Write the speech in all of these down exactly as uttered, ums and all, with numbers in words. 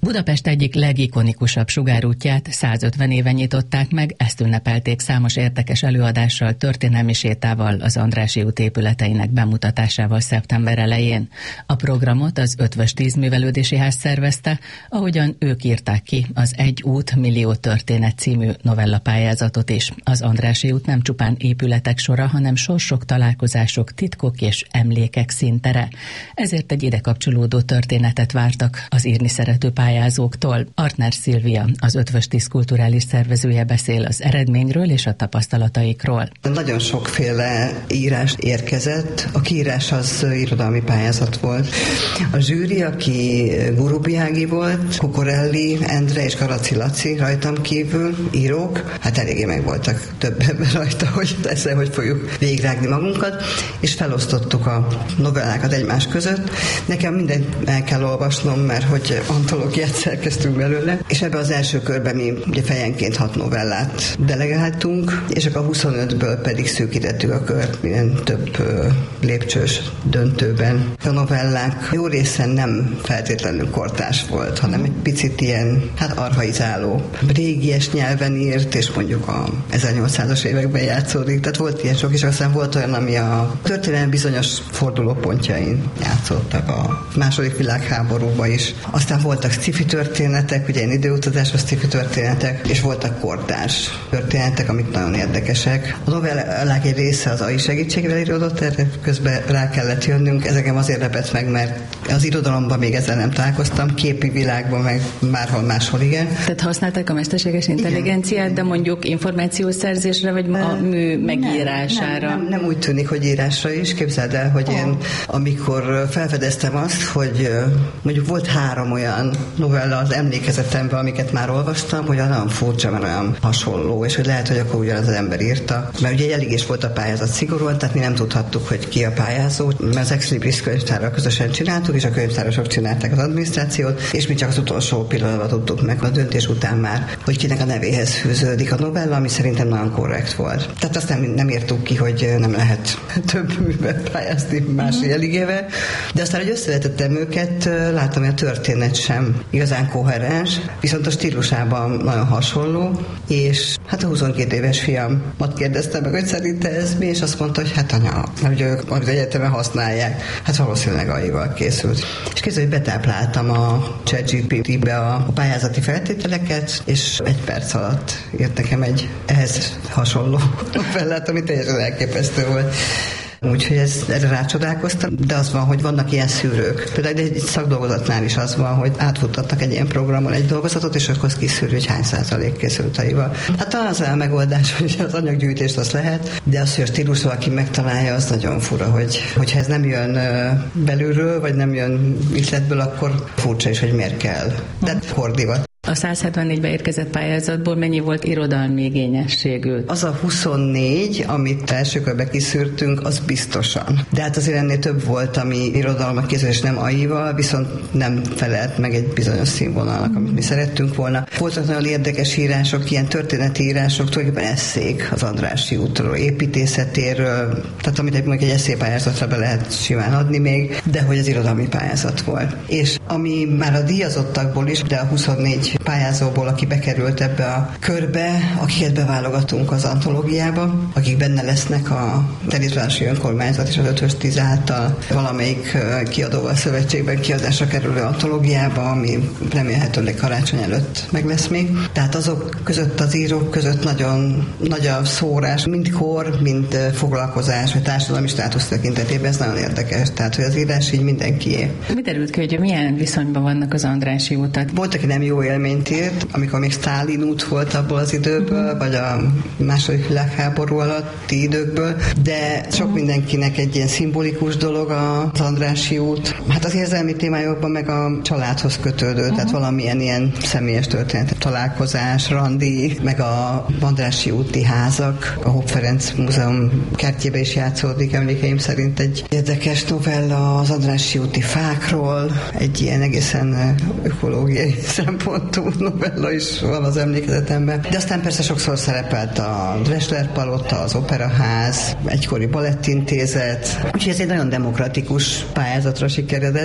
Budapest egyik legikonikusabb sugárútját százötven éve nyitották meg, ezt ünnepelték számos érdekes előadással, történelmi sétával, az Andrássy út épületeinek bemutatásával szeptember elején. A programot az Ötvös Tízművelődési Ház szervezte, ahogyan ők írták ki az Egy út, millió történet című novellapályázatot is. Az Andrássy út nem csupán épületek sora, hanem sorsok, találkozások, titkok és emlékek színtere. Ezért egy ide kapcsolódó történetet vártak az írni szerető pályázóktól. Artner Szilvia, az Ötvös Tíz kulturális szervezője beszél az eredményről és a tapasztalataikról. Nagyon sokféle írás érkezett. A kiírás az irodalmi pályázat volt. A zsűri, aki Gurubi Ági volt, Kukorelli, Endre és Garaci Laci rajtam kívül, írók, hát eléggé meg voltak többen rajta, hogy ezzel hogy fogjuk végigrágni magunkat, és felosztottuk a novellákat egymás között. Nekem mindent el kell olvasnom, mert hogy antológiát szerkeztünk belőle, és ebbe az első körben mi ugye fejenként hat novellát delegáltunk, és akkor a huszonötből pedig szűkítettük a kört, minden több ö, lépcsős döntőben. A novellák jó részen nem feltétlenül kortárs volt, hanem egy picit ilyen, hát archaizáló, régies nyelven írt, és mondjuk a ezernyolcszázas években játszódik, tehát volt ilyen sok, és aztán volt olyan, ami a történelem bizonyos fordulópontjain játszottak a második világháborúban is. Aztán voltak sci-fi történetek, ugye én időutazásos sci-fi történetek, és voltak kortárs történetek, amik nagyon érdekesek. A novellák egy része az á i segítségével íródott, erre közben rá kellett jönnünk. Ez engem azért lepett meg, mert az irodalomban még ezzel nem találkoztam, képi világban meg márhol máshol igen. Tehát használták a mesterséges intelligenciát, igen, de mondjuk információszerzésre, vagy a mű megírására? Nem, nem, nem úgy tűnik, hogy írásra is. Képzeld el, hogy oh. én amikor felfedeztem azt, hogy mondjuk volt három olyan novella az emlékezetemben, amiket már olvastam, hogy nagyon furcsa, mert olyan hasonló, és hogy lehet, hogy akkor ugyanaz az ember írta. Mert ugye elég is volt a pályázat szigorúan, tehát mi nem tudhattuk, hogy ki a pályázó, mert az Ex Libris könyvtárral közösen csináltuk, és a könyvtárosok csinálták az adminisztrációt, és mi csak az utolsó pillanatban tudtuk meg a döntés után már, hogy kinek a nevéhez fűződik a novella, ami szerintem nagyon korrekt volt. Tehát azt nem, nem írtuk ki, hogy nem lehet több művel pályázni más mm. jeligével, de aztán, hogy összevetettem őket, láttam, hogy a történet sem igazán koherens, viszont a stílusában nagyon hasonló, és hát a huszonkét éves fiamat kérdezte meg, hogy szerinte ez mi, és azt mondta, hogy hát anya, hogy ők az egyetemen használják, hát valószínűleg á i-val készült. És kézzel, hogy betápláltam a ChatGPT-be a, a pályázati feltételeket, és egy perc alatt írt nekem egy ehhez hasonló novellát, ami teljesen elképesztő volt. Úgyhogy ez, erre rácsodálkoztam, de az van, hogy vannak ilyen szűrők. Például egy szakdolgozatnál is az van, hogy átfuttattak egy ilyen programon egy dolgozatot, és akkor kiszűrő, hogy hány százalék készült á i-val. Hát talán az a megoldás, hogy az anyaggyűjtést az lehet, de az, hogy a stílus valaki megtalálja, az nagyon fura, hogy hogyha ez nem jön belülről, vagy nem jön üzletből, akkor furcsa is, hogy miért kell. De hordívat. A száz hetvennégybe érkezett pályázatból mennyi volt irodalmi igényességű? Az a huszonnégy, amit első körbe kiszűrtünk, az biztosan. De hát azért ennél több volt, ami irodalmat készül, és nem á i-val, viszont nem felelt meg egy bizonyos színvonalnak, amit mi szerettünk volna. Voltak nagyon érdekes írások, ilyen történeti írások, tulajdonképpen esszék az Andrássy útról, építészetéről, tehát amit egy, egy esszépályázatra be lehet simán adni még, de hogy az irodalmi pályázat volt. És ami már a díjazottakból is, de a huszonnégy pályázóból, aki bekerült ebbe a körbe, akiket beválogatunk az antológiába, akik benne lesznek a Terézvárosi Önkormányzat és az Ötvös Tíz által valamelyik kiadóval szövetségben kiadásra kerülő antológiába, ami remélhetőleg karácsony előtt meg lesz még. Tehát azok között, az írók között nagyon nagy a szórás, mind kor, mind foglalkozás, vagy társadalmi státusz tekintetében, ez nagyon érdekes. Tehát, hogy az írás így mindenkié. Mi derült ki, hogy milyen viszonyban vannak az Andrássy útak? Volt, aki nem jó élményt írt, amikor még Sztálin út volt abból az időből, vagy a második világháború alatti időkből, de sok mindenkinek egy ilyen szimbolikus dolog az Andrássy út. Hát az érzelmi témájukban meg a családhoz kötődő, uh-huh. tehát valamilyen ilyen személyes történet, találkozás, randi, meg a Andrássy úti házak, a Hopp Ferenc Múzeum kertjébe is játszódik, emlékeim szerint egy érdekes novella az Andrássy úti fákról, egy ilyen egészen ökológiai szempontú novella is van az emlékezetemben. De aztán persze sokszor szerepelt a Dressler palota, az Operaház, egykori balettintézet. Úgyhogy ez egy nagyon demokratikus pályázatra sikeredett.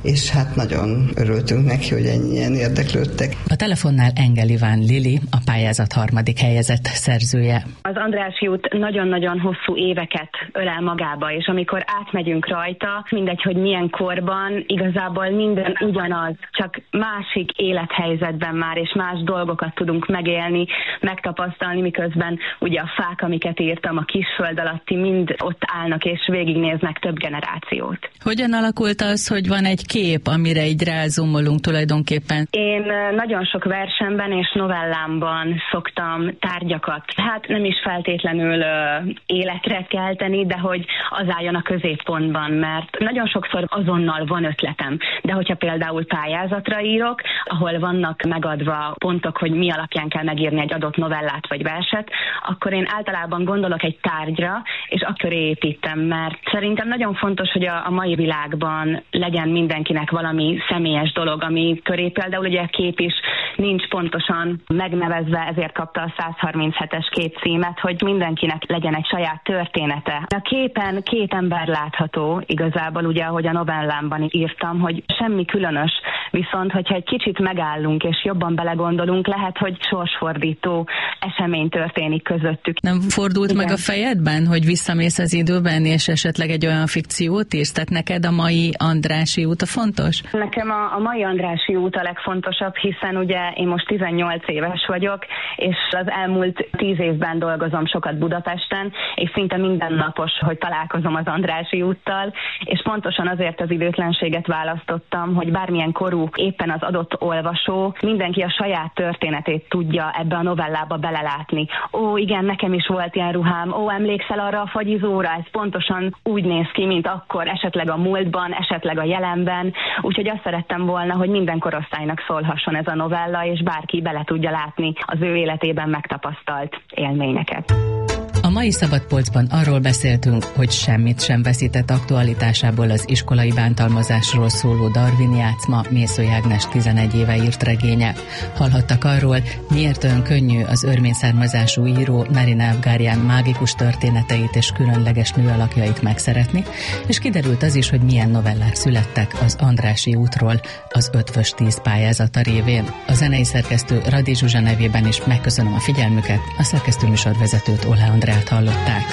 és hát nagyon örültünk neki, hogy ennyien érdeklődtek. A telefonnál Engel Iván Lili, a pályázat harmadik helyezett szerzője. Az Andrássy út nagyon-nagyon hosszú éveket ölel magába, és amikor átmegyünk rajta, mindegy, hogy milyen korban, igazából minden ugyanaz, csak másik élethelyzetben már, és más dolgokat tudunk megélni, megtapasztalni, miközben ugye a fák, amiket írtam, a kisföld alatti mind ott állnak, és végignéznek több generációt. Hogyan alakult az, hogy van egy kép, amire így rázumolunk tulajdonképpen? Én nagyon sok versemben és novellámban szoktam tárgyakat, hát nem is feltétlenül uh, életre kelteni, de hogy az álljon a középpontban, mert nagyon sokszor azonnal van ötletem, de hogyha például pályázatra írok, ahol vannak megadva pontok, hogy mi alapján kell megírni egy adott novellát vagy verset, akkor én általában gondolok egy tárgyra, és akkor építem, mert szerintem nagyon fontos, hogy a, a mai világban legyen mindenkinek valami személyes dolog, ami köré például ugye a kép is nincs pontosan megnevezve, ezért kapta a száz harminchetes kép címet, hogy mindenkinek legyen egy saját története. A képen két ember látható, igazából ugye, ahogy a novellámban írtam, hogy semmi különös, viszont hogyha egy kicsit megállunk és jobban belegondolunk, lehet, hogy sorsfordító esemény történik közöttük. Nem fordult Igen. meg a fejedben, hogy visszamész az időben, és esetleg egy olyan fikciót írsz? Tehát neked a mai Andrássy út a fontos? Nekem a, a mai Andrássy út a legfontosabb, hiszen ugye én most tizennyolc éves vagyok, és az elmúlt tíz évben dolgozom sokat Budapesten, és szinte mindennapos, hogy találkozom az Andrássy úttal, és pontosan azért az időtlenséget választottam, hogy bármilyen korú éppen az adott olvasó, mindenki a saját történetét tudja ebbe a novellába belelátni. Ó, igen, nekem is volt ilyen ruhám, ó, emlékszel arra a fagyizóra, ez pontosan úgy néz ki, mint akkor, esetleg a múltban, esetleg a jelenben, úgyhogy azt szerettem volna, hogy minden korosztálynak szólhasson ez a novella, és bárki bele tudja látni az ő életében megtapasztalt élményeket. A mai Szabadpolcban arról beszéltünk, hogy semmit sem veszített aktualitásából az iskolai bántalmazásról szóló Darwin játszma Mészöly Ágnes tizenegy éve írt regénye. Hallhattak arról, miért olyan könnyű az örmény származású író Narina Evgarian mágikus történeteit és különleges műalakjait megszeretni, és kiderült az is, hogy milyen novellák születtek az Andrássy útról az Ötvös tíz pályázata révén. A zenei szerkesztő Radi Zsuzsa nevében is megköszönöm a figyelmüket, a szerkesztőműsorvezetőt Olá Andrát hallották.